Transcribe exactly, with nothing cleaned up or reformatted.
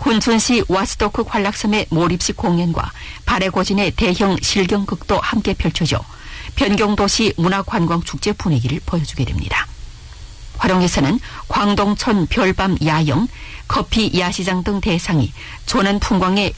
훈춘시 와스도크 관락섬의 몰입식 공연과 발해고진의 대형 실경극도 함께 펼쳐져 변경도시 문화관광축제 분위기를 보여주게 됩니다. 활용에서는 광동천 별밤 야영, 커피 야시장 등 대상이 조난 풍광의